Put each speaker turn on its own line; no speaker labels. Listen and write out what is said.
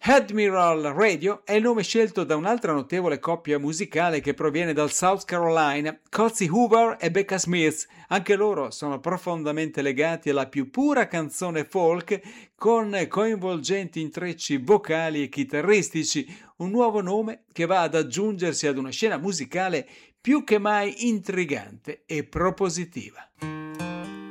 Admiral Radio è il nome scelto da un'altra notevole coppia musicale che proviene dal South Carolina, Cozy Hoover e Becca Smith. Anche loro sono profondamente legati alla più pura canzone folk con coinvolgenti intrecci vocali e chitarristici, un nuovo nome che va ad aggiungersi ad una scena musicale più che mai intrigante e propositiva.